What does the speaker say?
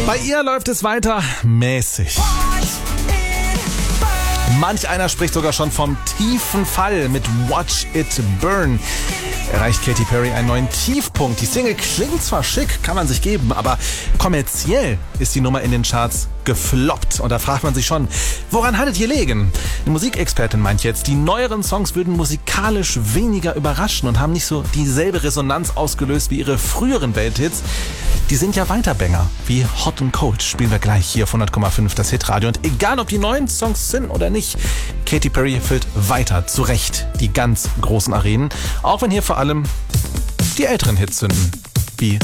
Bei ihr läuft es weiter mäßig. Manch einer spricht sogar schon vom tiefen Fall mit Watch It Burn. Erreicht Katy Perry einen neuen Tiefpunkt. Die Single klingt zwar schick, kann man sich geben, aber kommerziell ist die Nummer in den Charts gefloppt. Und da fragt man sich schon, woran hat es gelegen? Eine Musikexpertin meint jetzt, die neueren Songs würden musikalisch weniger überraschen und haben nicht so dieselbe Resonanz ausgelöst wie ihre früheren Welthits. Die sind ja Weiterbanger, wie Hot and Cold. Spielen wir gleich hier auf 100,5 das Hitradio. Und egal, ob die neuen Songs sind oder nicht, Katy Perry füllt weiter zu Recht die ganz großen Arenen. Auch wenn hier vor allem die älteren Hits zünden, wie